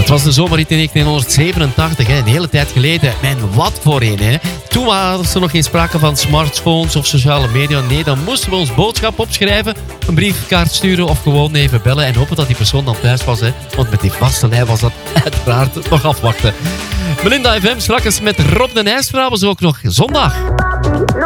Het was de zomerrit in 1987, hè, een hele tijd geleden. En wat voor een, hè. Toen was er nog geen sprake van smartphones of sociale media. Nee, dan moesten we ons boodschap opschrijven, een briefkaart sturen of gewoon even bellen en hopen dat die persoon dan thuis was. Hè. Want met die vaste lijn was dat uiteraard nog afwachten. Melinda FM, straks met Rob de Nijs, trouwens ook nog zondag.